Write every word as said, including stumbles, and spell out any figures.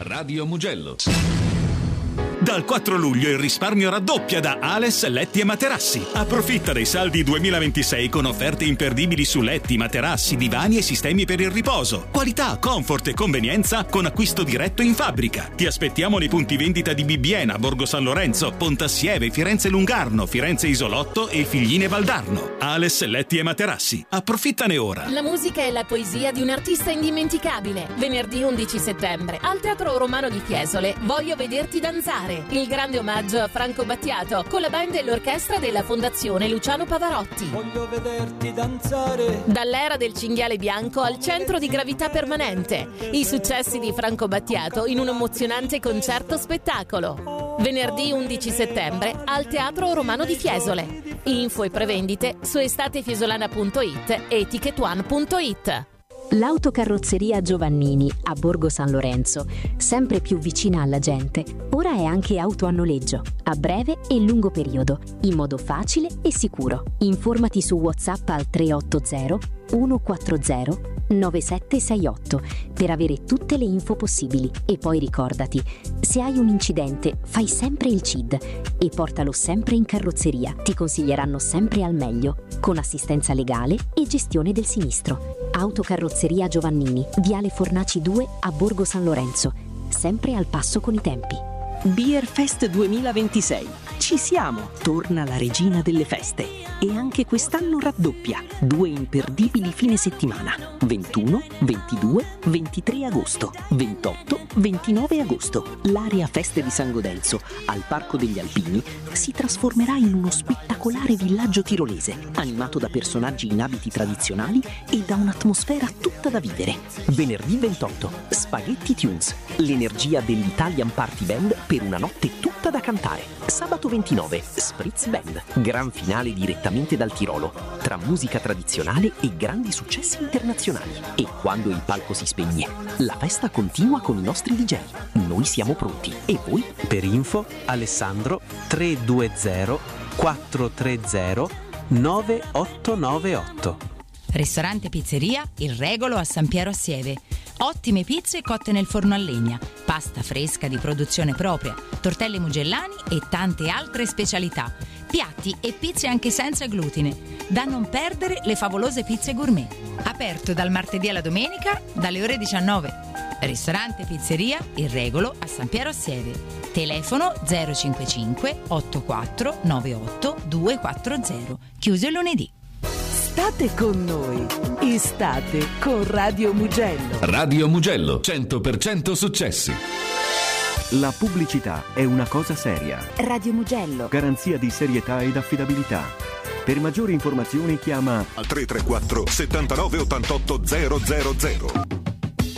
Radio Mugello. Dal quattro luglio il risparmio raddoppia da Ales Letti e Materassi. Approfitta dei saldi duemilaventisei con offerte imperdibili su letti, materassi, divani e sistemi per il riposo. Qualità, comfort e convenienza con acquisto diretto in fabbrica. Ti aspettiamo nei punti vendita di Bibbiena, Borgo San Lorenzo, Pontassieve, Firenze Lungarno, Firenze Isolotto e Figline Valdarno. Ales Letti e Materassi. Approfittane ora. La musica e la poesia di un artista indimenticabile. Venerdì undici settembre al Teatro Romano di Fiesole. Voglio vederti danzare. Il grande omaggio a Franco Battiato con la band e l'orchestra della Fondazione Luciano Pavarotti. Voglio vederti danzare. Dall'era del cinghiale bianco al centro di gravità permanente. I successi di Franco Battiato in un emozionante concerto spettacolo. Venerdì undici settembre al Teatro Romano di Fiesole. Info e prevendite su estatefiesolana punto it e ticket one punto it. L'autocarrozzeria Giovannini a Borgo San Lorenzo, sempre più vicina alla gente, ora è anche auto a noleggio, a breve e lungo periodo, in modo facile e sicuro. Informati su WhatsApp al tre otto zero uno quattro zero nove sette sei otto per avere tutte le info possibili. E poi ricordati, se hai un incidente fai sempre il C I D e portalo sempre in carrozzeria. Ti consiglieranno sempre al meglio, con assistenza legale e gestione del sinistro. Autocarrozzeria Giovannini, Viale Fornaci due a Borgo San Lorenzo, sempre al passo con i tempi. Beer Fest duemilaventisei. Ci siamo! Torna la regina delle feste e anche quest'anno raddoppia. Due imperdibili fine settimana: ventuno, ventidue, ventitré agosto, ventotto, ventinove agosto. L'area Feste di San Godelzo al Parco degli Alpini si trasformerà in uno spettacolare villaggio tirolese, animato da personaggi in abiti tradizionali e da un'atmosfera tutta da vivere. Venerdì ventotto, Spaghetti Tunes, l'energia dell'Italian Party Band per una notte tutta da cantare. Sabato ventinove, Spritz Band, gran finale direttamente dal Tirolo, tra musica tradizionale e grandi successi internazionali. E quando il palco si spegne, la festa continua con i nostri D J. Noi siamo pronti. E voi? Per info, Alessandro tre due zero quattro tre zero nove otto nove otto. Ristorante Pizzeria Il Regolo a San Piero a Sieve. Ottime pizze cotte nel forno a legna, pasta fresca di produzione propria, tortelli mugellani e tante altre specialità. Piatti e pizze anche senza glutine. Da non perdere le favolose pizze gourmet. Aperto dal martedì alla domenica dalle ore diciannove. Ristorante Pizzeria Il Regolo a San Piero a Sieve. Telefono zero cinquantacinque ottantaquattro novantotto duecentoquaranta. Chiuso il lunedì. State con noi. Estate con Radio Mugello. Radio Mugello, cento per cento successi. La pubblicità è una cosa seria. Radio Mugello. Garanzia di serietà ed affidabilità. Per maggiori informazioni chiama al tre tre quattro settantanove ottantotto zero zero zero.